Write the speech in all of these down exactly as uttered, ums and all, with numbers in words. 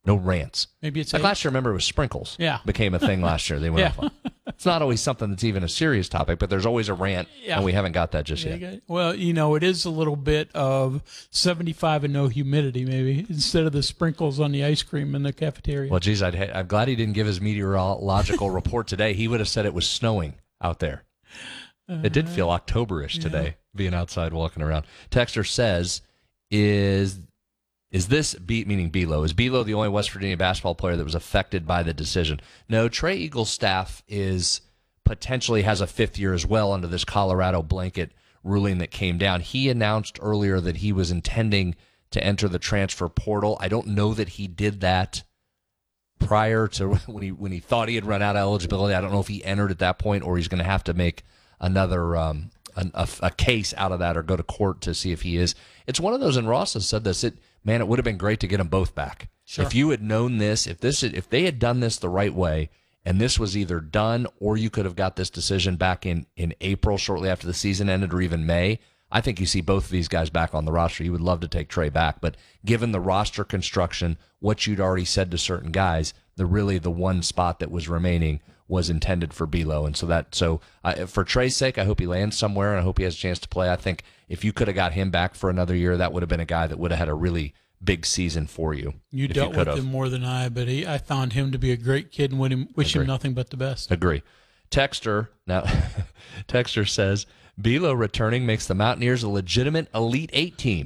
No rants. Maybe it's like eight. last year. Remember, it was sprinkles. Yeah. became a thing last year. They went Yeah. off on. It's not always something that's even a serious topic, but there's always a rant, Yeah. and we haven't got that just Yeah, yet. you got- Well, you know, it is a little bit of seventy-five and no humidity, maybe, instead of the sprinkles on the ice cream in the cafeteria. Well, geez, I'd, I'm glad he didn't give his meteorological report today. He would have said it was snowing out there. It did feel October-ish today, being outside walking around. Texter says, is is this, B, meaning Belo, is Belo the only West Virginia basketball player that was affected by the decision? No, Trey Eagles' staff is potentially has a fifth year as well under this Colorado blanket ruling that came down. He announced earlier that he was intending to enter the transfer portal. I don't know that he did that prior to when he when he thought he had run out of eligibility. I don't know if he entered at that point or he's going to have to make another um, an, a, a case out of that or go to court to see if he is. It's one of those, and Ross has said this, it, man, it would have been great to get them both back. Sure. If you had known this, if this, if they had done this the right way, and this was either done or you could have got this decision back in, in April, shortly after the season ended, or even May, I think you see both of these guys back on the roster. You would love to take Trey back, but given the roster construction, what you'd already said to certain guys, the really the one spot that was remaining was intended for Belo, and so that so uh, for Trey's sake, I hope he lands somewhere, and I hope he has a chance to play. I think if you could have got him back for another year, that would have been a guy that would have had a really big season for you. You dealt you with have. him more than I, but he, I found him to be a great kid and wish him, wish him nothing but the best. Agree. Texter now, Texter says Belo returning makes the Mountaineers a legitimate Elite Eight team.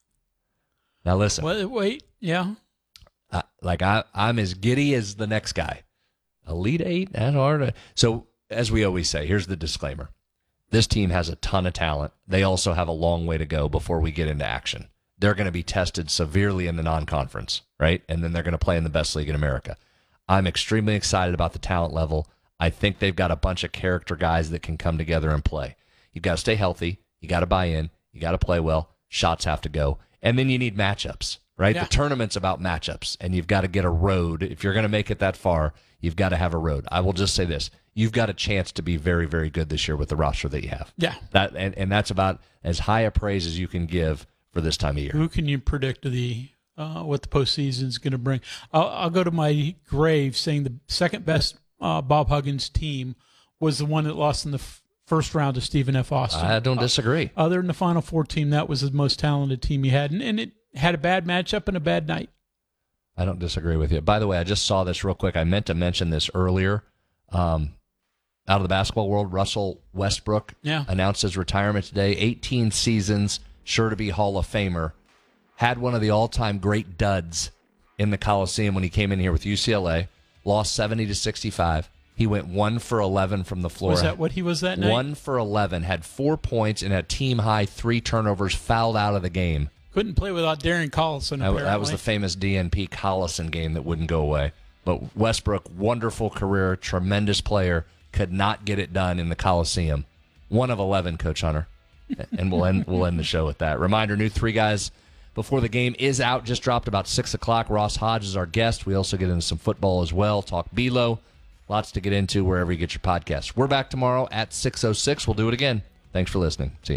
Now listen, Wait, wait yeah. I, like I, I'm as giddy as the next guy. Elite Eight, that's hard. To, so as we always say, here's the disclaimer: this team has a ton of talent. They also have a long way to go before we get into action. They're going to be tested severely in the non-conference, right? And then they're going to play in the best league in America. I'm extremely excited about the talent level. I think they've got a bunch of character guys that can come together and play. You've got to stay healthy. You got to buy in. You got to play well. Shots have to go. And then you need matchups, right? Yeah. The tournament's about matchups, and you've got to get a road. If you're going to make it that far, you've got to have a road. I will just say this. You've got a chance to be very, very good this year with the roster that you have. Yeah. That and, and that's about as high a praise as you can give for this time of year. Who can you predict the uh, what the postseason is going to bring? I'll, I'll go to my grave saying the second best uh, Bob Huggins team was the one that lost in the f- first round to Stephen F. Austin. I don't disagree. Uh, other than the Final Four team, that was the most talented team he had, and, and it had a bad matchup and a bad night. I don't disagree with you. By the way, I just saw this real quick. I meant to mention this earlier. Um, out of the basketball world, Russell Westbrook Yeah. announced his retirement today. eighteen seasons, sure to be Hall of Famer. Had one of the all-time great duds in the Coliseum when he came in here with U C L A. Lost seventy to sixty-five. He went one for eleven from the floor. Was that what he was that night? One for eleven. Had four points and had team-high three turnovers, fouled out of the game. Couldn't play without Darren Collison, That, apparently. that was the famous D N P Collison game that wouldn't go away. But Westbrook, wonderful career, tremendous player, could not get it done in the Coliseum. One of eleven, Coach Hunter. And we'll end we'll end the show with that. Reminder, new Three Guys Before the Game is out. Just dropped about six o'clock. Ross Hodge is our guest. We also get into some football as well. Talk Belo. Lots to get into wherever you get your podcasts. We're back tomorrow at six oh six. We'll do it again. Thanks for listening. See you.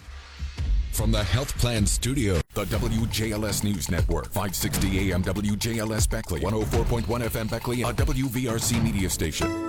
From the Health Plan Studio, the W J L S News Network, five sixty A M W J L S Beckley, one oh four point one F M Beckley, a W V R C media station.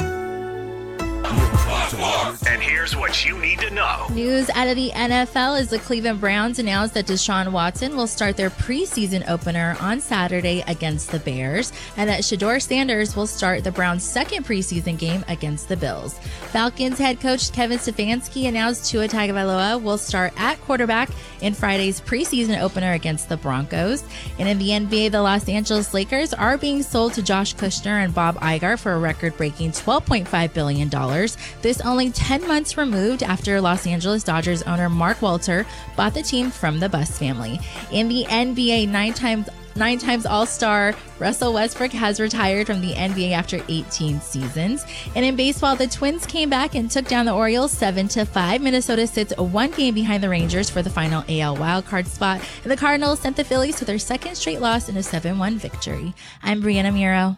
And here's what you need to know. News out of the N F L is the Cleveland Browns announced that Deshaun Watson will start their preseason opener on Saturday against the Bears, and that Shedeur Sanders will start the Browns' second preseason game against the Bills. Falcons head coach Kevin Stefanski announced Tua Tagovailoa will start at quarterback in Friday's preseason opener against the Broncos. And in the N B A, the Los Angeles Lakers are being sold to Josh Kushner and Bob Iger for a record-breaking twelve point five billion dollars. This only ten months removed after Los Angeles Dodgers owner Mark Walter bought the team from the Buss family. In the N B A, nine times Nine times All-Star Russell Westbrook has retired from the N B A after eighteen seasons. And in baseball, the Twins came back and took down the Orioles seven to five. Minnesota sits one game behind the Rangers for the final A L wildcard spot. And the Cardinals sent the Phillies to their second straight loss in a seven one victory. I'm Brianna Muro.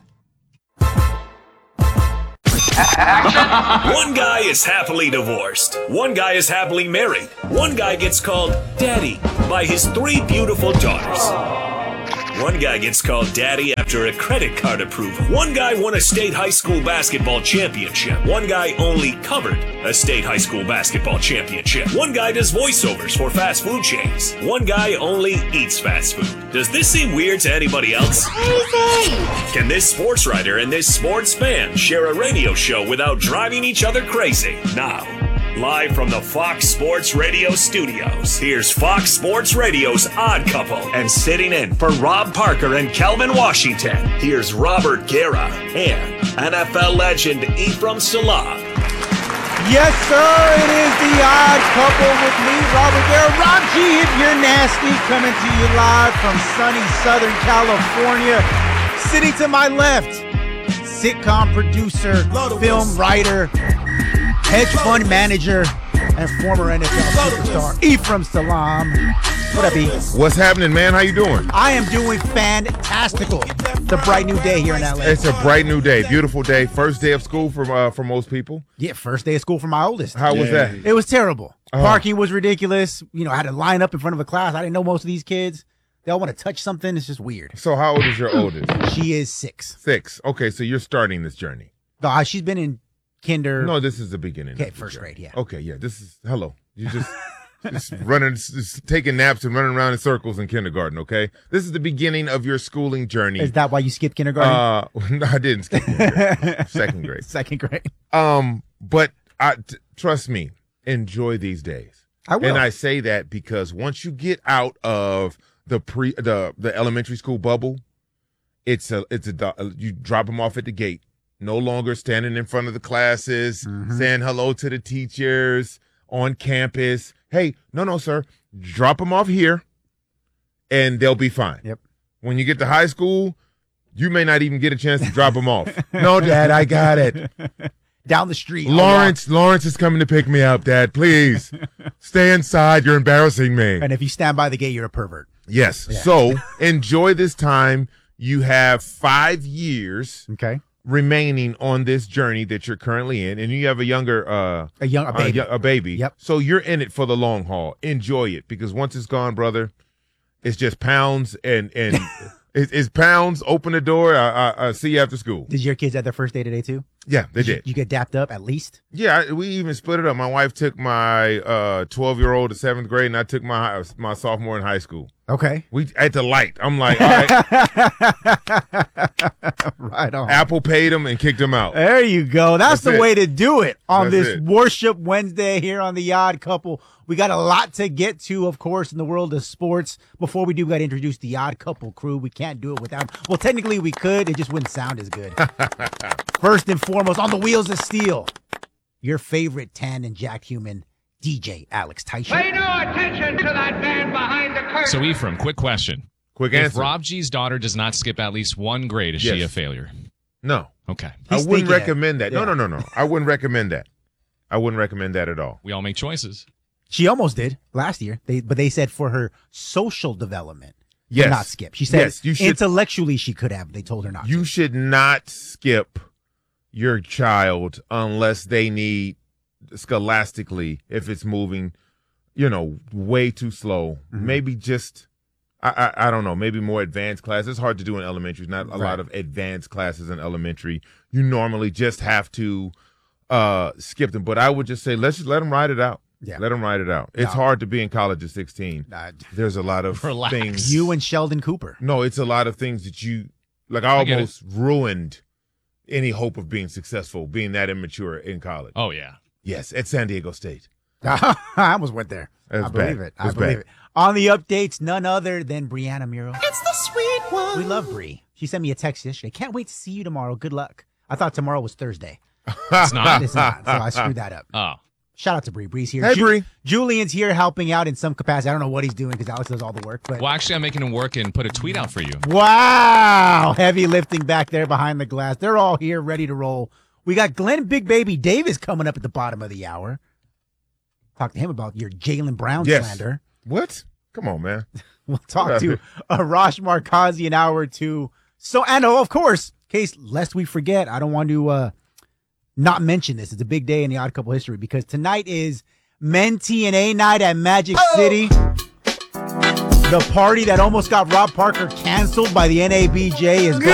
One guy is happily divorced. One guy is happily married. One guy gets called Daddy by his three beautiful daughters. One guy gets called daddy after a credit card approval. One guy won a state high school basketball championship. One guy only covered a state high school basketball championship. One guy does voiceovers for fast food chains. One guy only eats fast food. Does this seem weird to anybody else? Crazy! Can this sports writer and this sports fan share a radio show without driving each other crazy? Now, live from the Fox Sports Radio studios, here's Fox Sports Radio's Odd Couple. And sitting in for Rob Parker and Kelvin Washington, here's Robert Guerra and N F L legend Ephraim Salaam. Yes, sir, it is the Odd Couple with me, Robert Guerra. Rob G, if you're nasty, coming to you live from sunny Southern California. Sitting to my left, sitcom producer, film writer, hedge fund manager, and former N F L superstar, Ephraim Salaam. What up, E? What's happening, man? How you doing? I am doing fantastical. It's a bright new day here in L A. It's a bright new day, beautiful day. First day of school for uh, for most people. Yeah, first day of school for my oldest. How was that? It was terrible. Oh. Parking was ridiculous. You know, I had to line up in front of a class. I didn't know most of these kids. They all want to touch something. It's just weird. So how old is your oldest? She is six. Six. Okay, so you're starting this journey. Uh, she's been in kinder. No, this is the beginning. Okay, of the first journey. grade, yeah. Okay, yeah. This is hello. You just just running, just taking naps and running around in circles in kindergarten. Okay, this is the beginning of your schooling journey. Is that why you skipped kindergarten? Uh, no, I didn't skip kindergarten. Second grade. Second grade. Um, but I t- trust me, enjoy these days. I will. And I say that because once you get out of the pre the the elementary school bubble, it's a it's a you drop them off at the gate. No longer standing in front of the classes, Mm-hmm. saying hello to the teachers on campus. Hey, no, no, sir. Drop them off here, and they'll be fine. Yep. When you get to high school, you may not even get a chance to drop them off. No, Dad, I got it. Down the street. Lawrence, Lawrence is coming to pick me up, Dad. Please stay inside. You're embarrassing me. And if you stand by the gate, you're a pervert. Yes. Yeah. So enjoy this time. You have five years Okay. remaining on this journey that you're currently in, and you have a younger, uh, A young a baby. a, a baby. Yep. So you're in it for the long haul. Enjoy it, because once it's gone, brother, it's just pounds and and it's, it's pounds. Open the door. I, I, I see you after school. Did your kids have their first day today too? Yeah, they You, did. you get dapped up at least? Yeah, I- we even split it up. My wife took my uh twelve-year-old to seventh grade, and I took my hi- my sophomore in high school. Okay. We at the light. I'm like, all right. Right on. Apple paid him and kicked him out. There you go. That's, That's the it. way to do it on That's this it. Worship Wednesday here on the Odd Couple. We got a lot to get to, of course, in the world of sports. Before we do, we got to introduce the Odd Couple crew. We can't do it without. Well, technically we could. It just wouldn't sound as good. First and foremost, on the wheels of steel, your favorite tan and jack human, D J Alex Tyson. Pay no attention to that man behind the curtain. So, Ephraim, quick question. Quick If answer. Rob G's daughter does not skip at least one grade, is she Yes. a failure? No, Okay. I He's wouldn't thinking it. recommend that. Yeah. No, no, no, no. I wouldn't recommend that. I wouldn't recommend that at all. We all make choices. She almost did last year. They, but they said for her social development, to Yes. not skip. She said Yes, you should- intellectually she could have. They told her not You to. should not skip your child unless they need scholastically, if it's moving, you know, way too slow. Mm-hmm. Maybe just, I, I I don't know, maybe more advanced classes. It's hard to do in elementary. Not a Right. lot of advanced classes in elementary. You normally just have to uh, skip them. But I would just say, let's just let them ride it out. Yeah. Let them ride it out. It's No. hard to be in college at sixteen. Uh, There's a lot of Relax. things. you and Sheldon Cooper. No, it's a lot of things that you like. I I get almost ruined any hope of being successful, being that immature in college. Oh, yeah. Yes, at San Diego State. I almost went there. That's I believe bad. it. I That's believe bad. it. On the updates, none other than Brianna Muro. It's the sweet one. We love Bri. She sent me a text yesterday. Can't wait to see you tomorrow. Good luck. I thought tomorrow was Thursday. It's not. It's not, so I screwed that up. Oh. Shout out to Bri. Bri's here. Hey, Bri. Julian's here helping out in some capacity. I don't know what he's doing because Alex does all the work. But Well, actually, I'm making him work and put a tweet out for you. wow, heavy lifting back there behind the glass. They're all here ready to roll. We got Glenn Big Baby Davis coming up at the bottom of the hour. Talk to him about your Jaylen Brown Yes. slander. What? Come on, man. We'll talk to Arash Markazi an hour or two. So, and oh, of course, in case lest we forget, I don't want to uh, not mention this. It's a big day in the Odd Couple history because tonight is Men T N A night at Magic City. The party that almost got Rob Parker canceled by the N A B J is